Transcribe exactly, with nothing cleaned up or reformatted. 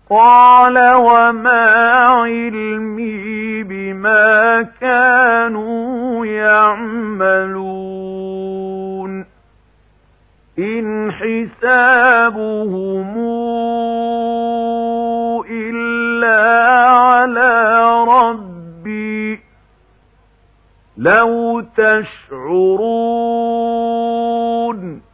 قال وما علمي بما كانوا يعملون إن حسابهم إلا على ربي لو تشعرون